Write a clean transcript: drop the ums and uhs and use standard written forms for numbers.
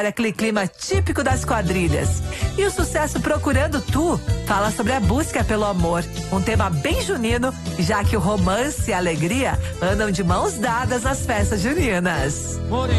aquele clima típico das quadrilhas. E o sucesso Procurando Tu fala sobre a busca pelo amor, um tema bem junino, já que o romance e a alegria andam de mãos dadas nas festas juninas.